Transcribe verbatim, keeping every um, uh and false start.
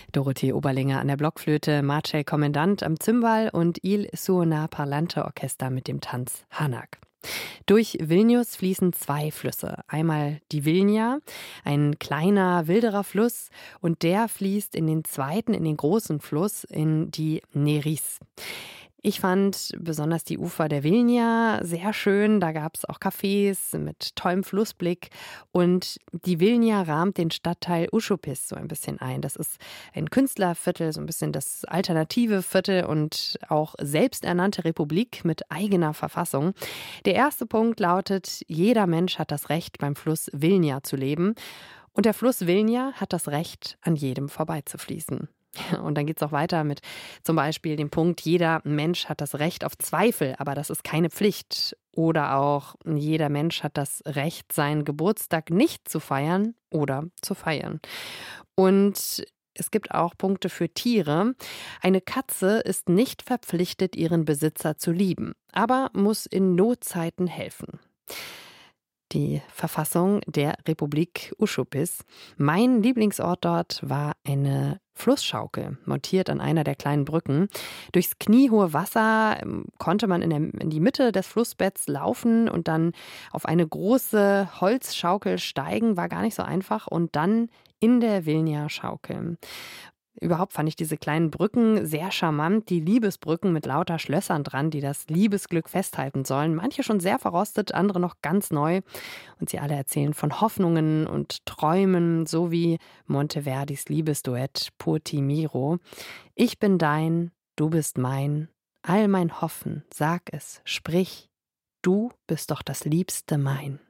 Dorothee Oberlinger an der Blockflöte, Maciej Kommendant am Cymbal und Il Suona Parlante Orchester mit dem Tanz Hanak. Durch Vilnius fließen zwei Flüsse. Einmal die Vilnia, ein kleiner, wilderer Fluss, und der fließt in den zweiten, in den großen Fluss, in die Neris. Ich fand besonders die Ufer der Vilnia sehr schön. Da gab es auch Cafés mit tollem Flussblick. Und die Vilnia rahmt den Stadtteil Užupis so ein bisschen ein. Das ist ein Künstlerviertel, so ein bisschen das alternative Viertel und auch selbsternannte Republik mit eigener Verfassung. Der erste Punkt lautet: Jeder Mensch hat das Recht, beim Fluss Vilnia zu leben. Und der Fluss Vilnia hat das Recht, an jedem vorbeizufließen. Und dann geht es auch weiter mit zum Beispiel dem Punkt: Jeder Mensch hat das Recht auf Zweifel, aber das ist keine Pflicht. Oder auch: Jeder Mensch hat das Recht, seinen Geburtstag nicht zu feiern oder zu feiern. Und es gibt auch Punkte für Tiere. Eine Katze ist nicht verpflichtet, ihren Besitzer zu lieben, aber muss in Notzeiten helfen. Die Verfassung der Republik Užupis. Mein Lieblingsort dort war eine Flussschaukel, montiert an einer der kleinen Brücken. Durchs kniehohe Wasser konnte man in, der, in die Mitte des Flussbetts laufen und dann auf eine große Holzschaukel steigen. War gar nicht so einfach. Und dann in der Vilnia schaukeln. Überhaupt fand ich diese kleinen Brücken sehr charmant. Die Liebesbrücken mit lauter Schlössern dran, die das Liebesglück festhalten sollen. Manche schon sehr verrostet, andere noch ganz neu. Und sie alle erzählen von Hoffnungen und Träumen, so wie Monteverdis Liebesduett Pur ti miro. Ich bin dein, du bist mein, all mein Hoffen, sag es, sprich, du bist doch das Liebste mein.